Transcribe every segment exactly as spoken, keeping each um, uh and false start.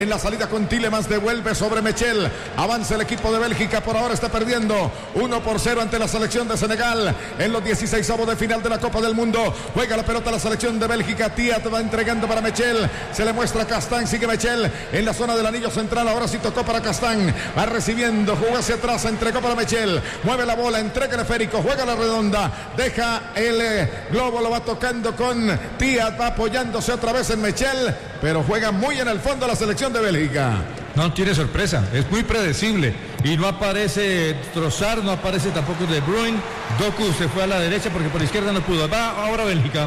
En la salida con Tielemans, devuelve sobre Mechel. Avanza el equipo de Bélgica, por ahora está perdiendo uno por cero ante la selección de Senegal. En los dieciseisavos de final de la Copa del Mundo. Juega la pelota la selección de Bélgica. Tiat va entregando para Mechel. Se le muestra a Castán, sigue Mechel en la zona del anillo central. Ahora sí tocó para Castán. Va recibiendo, jugó hacia atrás, entregó para Mechel. Mueve la bola, entrega el esférico, juega la redonda. Deja el eh, globo, lo va tocando con Tiat. Va apoyándose otra vez en Mechel. Pero juega muy en el fondo la selección de Bélgica. No tiene sorpresa, es muy predecible. Y no aparece Trossard, no aparece tampoco De Bruyne. Doku se fue a la derecha porque por izquierda no pudo. Va ahora Bélgica.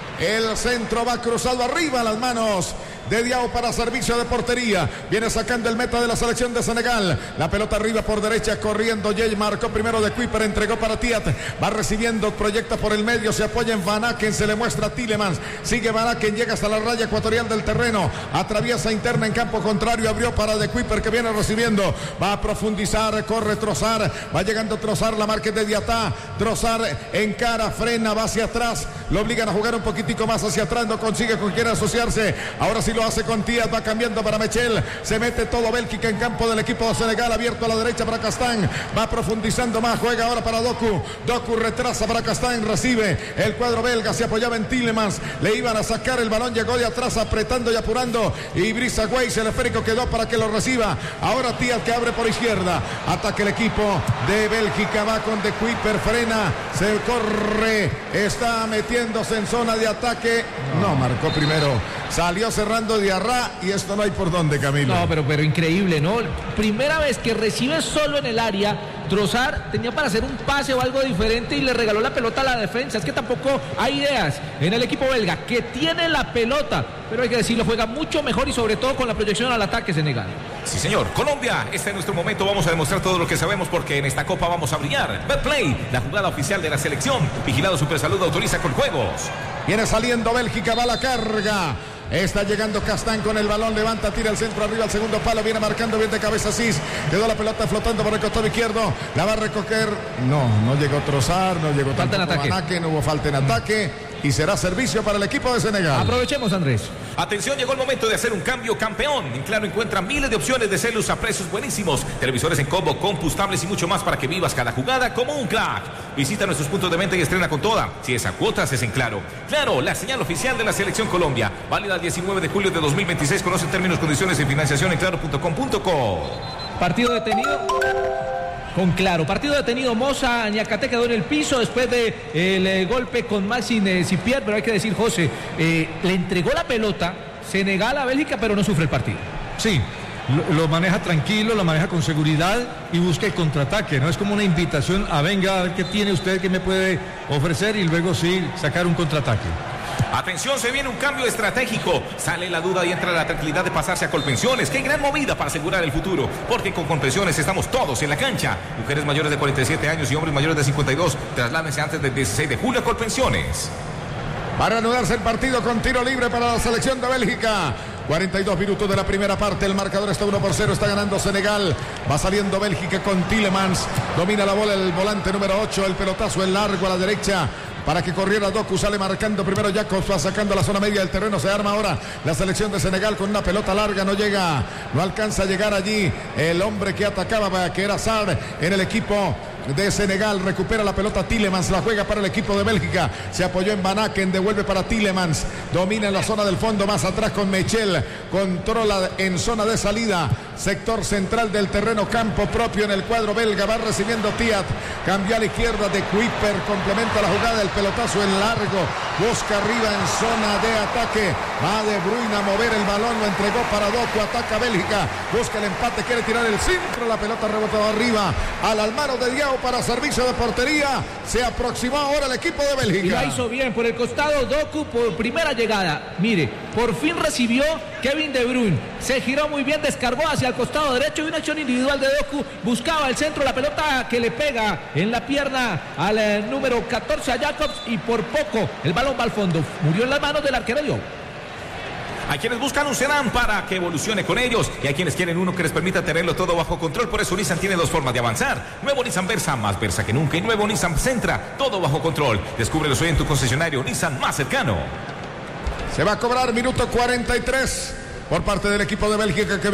El centro va cruzado arriba a las manos de Diao para servicio de portería. Viene sacando el meta de la selección de Senegal. La pelota arriba por derecha, corriendo Jay, marcó primero de Kuiper, entregó para Tiat. Va recibiendo, proyecta por el medio, se apoya en Van Aken, se le muestra a Tielemans. Sigue Van Aken, llega hasta la raya ecuatorial del terreno. Atraviesa interna en campo contrario, abrió para de Kuiper que viene recibiendo. Va a profundizar, corre Trossard. Va llegando Trossard, la marca de Diatá. Trossard encara, frena, va hacia atrás. Lo obligan a jugar un poquitico más hacia atrás, no consigue con quién asociarse. Ahora sí lo hace con Tiat, va cambiando para Mechel. Se mete todo Bélgica en campo del equipo de Senegal, abierto a la derecha para Castán. Va profundizando más, juega ahora para Doku. Doku retrasa para Castán, recibe el cuadro belga, se apoyaba en Tielemans. Le iban a sacar el balón, llegó de atrás apretando y apurando. Y Brisa Weiss, el esférico quedó para que lo reciba. Ahora Tiat que abre por izquierda. Ataca el equipo de Bélgica, va con De Kuiper, frena, se corre, está metiéndose en zona de ataque. No, marcó primero. Salió cerrando Diarra y esto no hay por dónde, Camilo. No, pero, pero increíble, ¿no? Primera vez que recibe solo en el área. Trossard tenía para hacer un pase o algo diferente y le regaló la pelota a la defensa. Es que tampoco hay ideas en el equipo belga, que tiene la pelota, pero hay que decirlo, juega mucho mejor y sobre todo con la proyección al ataque Senegal. Sí, señor. Colombia, este es nuestro momento. Vamos a demostrar todo lo que sabemos porque en esta Copa vamos a brillar. Betplay, la jugada oficial de la selección. Vigilado Supersalud, autoriza con juegos. Viene saliendo Bélgica, va a la carga. Está llegando Castán con el balón, levanta, tira el centro arriba al segundo palo, viene marcando bien de cabeza Cis, quedó la pelota flotando por el costado izquierdo, la va a recoger, no, no llegó Trossard, no llegó falta tampoco en ataque. Van Aken, no hubo falta en ataque y será servicio para el equipo de Senegal. Aprovechemos, Andrés. Atención, llegó el momento de hacer un cambio campeón. En Claro encuentra miles de opciones de celos a precios buenísimos, televisores en combo, compus, tablets y mucho más para que vivas cada jugada como un crack. Visita nuestros puntos de venta y estrena con toda. Si es a cuotas, es en Claro. Claro, la señal oficial de la Selección Colombia. Válida el diecinueve de julio de dos mil veintiséis. Conoce términos, condiciones y financiación en claro punto com punto co. Partido detenido con Claro. Partido detenido. Moza Ñacate quedó en el piso después del de eh, golpe con Maxime eh, Cipier, pero hay que decir, José, eh, le entregó la pelota Senegal a Bélgica, pero no sufre el partido. Sí, lo, lo maneja tranquilo, lo maneja con seguridad y busca el contraataque. No es como una invitación a venga, a ver qué tiene usted, qué me puede ofrecer y luego sí sacar un contraataque. Atención, se viene un cambio estratégico. Sale la duda y entra la tranquilidad de pasarse a Colpensiones. ¡Qué gran movida para asegurar el futuro! Porque con Colpensiones estamos todos en la cancha. Mujeres mayores de cuarenta y siete años y hombres mayores de cincuenta y dos. Trasládense antes del dieciséis de julio a Colpensiones. Para anudarse el partido con tiro libre para la selección de Bélgica. cuarenta y dos minutos de la primera parte. El marcador está uno por cero. Está ganando Senegal. Va saliendo Bélgica con Tielemans. Domina la bola el volante número ocho. El pelotazo en largo a la derecha para que corriera Doku, sale marcando primero Jacobs, va sacando la zona media del terreno, se arma ahora la selección de Senegal con una pelota larga, no llega, no alcanza a llegar allí el hombre que atacaba, que era Sarr en el equipo de Senegal, recupera la pelota Tielemans, la juega para el equipo de Bélgica, se apoyó en Van Aken, devuelve para Tielemans, domina en la zona del fondo, más atrás con Mechel, controla en zona de salida, sector central del terreno, campo propio en el cuadro belga, va recibiendo Tiat, cambia a la izquierda de Kuiper, complementa la jugada, el pelotazo en largo, busca arriba en zona de ataque, va De Bruyne a mover el balón, lo entregó para Doku, ataca Bélgica, busca el empate, quiere tirar el centro, la pelota rebotó arriba al Almaro de Diao para servicio de portería, se aproximó ahora el equipo de Bélgica. Y la hizo bien por el costado Doku por primera llegada, mire, por fin recibió Kevin De Bruyne, se giró muy bien, descargó hacia el costado derecho y una acción individual de Doku, buscaba el centro, la pelota que le pega en la pierna al eh, número catorce a Jacobs y por poco el balón va al fondo, murió en las manos del arquero Diop. Hay quienes buscan un sedán para que evolucione con ellos y hay quienes quieren uno que les permita tenerlo todo bajo control. Por eso Nissan tiene dos formas de avanzar. Nuevo Nissan Versa, más Versa que nunca, y nuevo Nissan Sentra, todo bajo control. Descúbrelo hoy en tu concesionario Nissan más cercano. Se va a cobrar minuto cuarenta y tres. por parte del equipo de Bélgica que